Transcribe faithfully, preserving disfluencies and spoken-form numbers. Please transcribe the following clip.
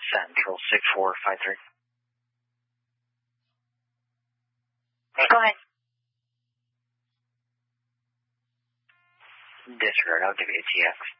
Central six four five three. Go ahead. Disregard, I'll give you a T X.